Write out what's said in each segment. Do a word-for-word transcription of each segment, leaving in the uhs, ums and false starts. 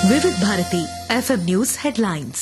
వివిధ Bharati FM news headlines.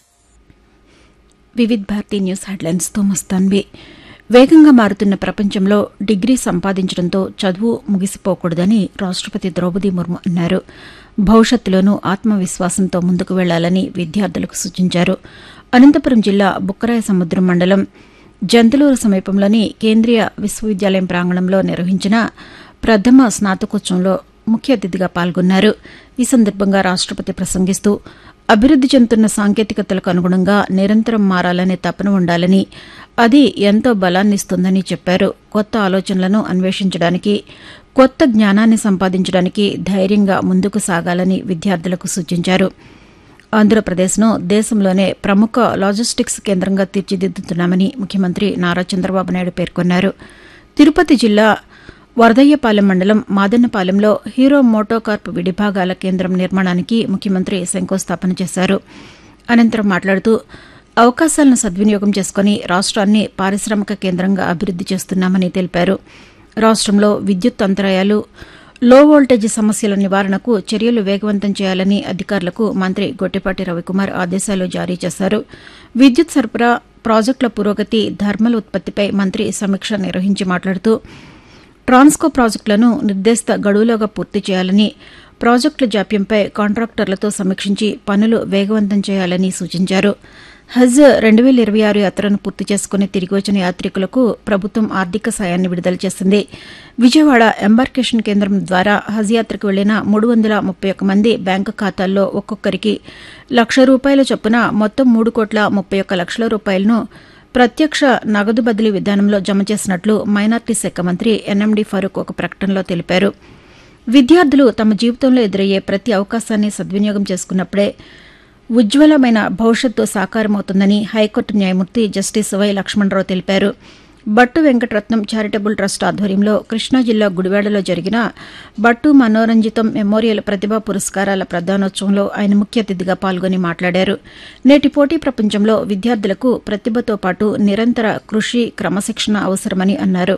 వివిధ Bharati news హెడ్లైన్స్తో మస్తాన్వి. వేగంగా మారుతున్న ప్రపంచంలో డిగ్రీ సంపాదించడంతో చదువు ముగిసిపోకూడదని రాష్టపతి ద్రౌపది ముర్ము అన్నారు. భవిష్యత్తులోనూ ఆత్మవిశ్వాసంతో ముందుకు వెళ్లాలని విద్యార్థులకు సూచించారు. అనంతపురం జిల్లా బుక్కరాయ సముద్రం మండలం జంతులూరు సమీపంలోని కేంద్రీయ విశ్వవిద్యాలయం ప్రాంగణంలో నిర్వహించిన ప్రథమ స్నాతకోత్సవంలో ముఖ్య అతిథిగా పాల్గొన్నారు. ఈ సందర్భంగా రాష్టపతి ప్రసంగిస్తూ అభివృద్ది చెందుతున్న సాంకేతికతలకు అనుగుణంగా నిరంతరం మారాలనే తపన ఉండాలని, అది ఎంతో బలాన్నిస్తుందని చెప్పారు. కొత్త ఆలోచనలను అన్వేషించడానికి, కొత్త జ్ఞానాన్ని సంపాదించడానికి ధైర్యంగా ముందుకు సాగాలని విద్యార్థులకు సూచించారు. ఆంధ్రప్రదేశ్ను దేశంలోనే ప్రముఖ లాజిస్టిక్స్ కేంద్రంగా తీర్చిదిద్దుతున్నామని ముఖ్యమంత్రి నారా చంద్రబాబు నాయుడు పేర్కొన్నారు. తిరుపతి జిల్లా వరదయ్యపాలెం మండలం మాదన్నపాలెంలో హీరో మోటోకార్ప్ విడిభాగాల కేంద్రం నిర్మాణానికి ముఖ్యమంత్రి శంకుస్థాపన చేశారు. అనంతరం మాట్లాడుతూ అవకాశాలను సద్వినియోగం చేసుకుని రాష్ట్రాన్ని పారిశ్రామిక కేంద్రంగా అభివృద్ది చేస్తున్నామని తెలిపారు. రాష్టంలో విద్యుత్ అంతరాయాలు, లో వోల్టేజ్ సమస్యల నివారణకు చర్యలు వేగవంతం చేయాలని అధికారులకు మంత్రి గొట్టిపాటి రవికుమార్ ఆదేశాలు జారీ చేశారు. విద్యుత్ సరఫరా, ప్రాజెక్టుల పురోగతి, థర్మల్ ఉత్పత్తిపై మంత్రి సమీక్ష నిర్వహించి మాట్లాడుతూ ట్రాన్స్కో ప్రాజెక్టులను నిర్దేశిత గడువులోగా పూర్తి చేయాలని, ప్రాజెక్టుల జాప్యంపై కాంట్రాక్టర్లతో సమీక్షించి పనులు వేగవంతం చేయాలని సూచించారు. హజ్ రెండు వేల ఇరవై ఆరు యాత్రను పూర్తి చేసుకుని తిరిగి వచ్చిన యాత్రికులకు ప్రభుత్వం ఆర్థిక సాయాన్ని విడుదల చేసింది. విజయవాడ ఎంబార్కేషన్ కేంద్రం ద్వారా హజ్ యాత్రకు వెళ్లిన మూడు వందల ముప్పై ఒక్క మంది బ్యాంకు ఖాతాల్లో ఒక్కొక్కరికి లక్ష రూపాయల చొప్పున మొత్తం మూడు కోట్ల ముప్పై ఒక్క లక్షల రూపాయలను ప్రత్యక్ష నగదు బదిలీ విధానంలో జమ చేసినట్లు మైనార్టీ శాఖ మంత్రి ఎన్ఎండి ఫరూక్ ఒక ప్రకటనలో తెలిపారు. విద్యార్థులు తమ జీవితంలో ఎదురయ్యే ప్రతి అవకాశాన్ని సద్వినియోగం చేసుకున్నప్పుడే ఉజ్వలమైన భవిష్యత్తు సాకారమవుతుందని హైకోర్టు న్యాయమూర్తి జస్టిస్ వై లక్ష్మణరావు తెలిపారు. బట్టు వెంకటరత్నం చారిటబుల్ ట్రస్ట్ ఆధ్వర్యంలో కృష్ణా జిల్లా గుడివాడలో జరిగిన బట్టు మనోరంజితం మెమోరియల్ ప్రతిభా పురస్కారాల ప్రదానోత్సవంలో ఆయన ముఖ్య అతిథిగా పాల్గొని మాట్లాడారు. నేటి పోటీ ప్రపంచంలో విద్యార్థులకు ప్రతిభతో పాటు నిరంతర కృషి, క్రమశిక్షణ అవసరమని అన్నారు.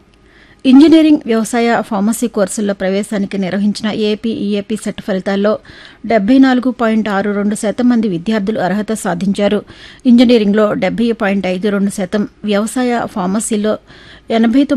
ఇంజనీరింగ్, వ్యవసాయ, ఫార్మసీ కోర్సుల్లో ప్రవేశానికి నిర్వహించిన ఏపీ, ఈఏపీ సెట్ ఫలితాల్లో డెబ్బై నాలుగు పాయింట్ ఆరు రెండు శాతం మంది విద్యార్థులు అర్హత సాధించారు. ఇంజనీరింగ్లో డెబ్బై పాయింట్ ఐదు రెండు శాతం, వ్యవసాయ, ఫార్మసీలో ఎనభై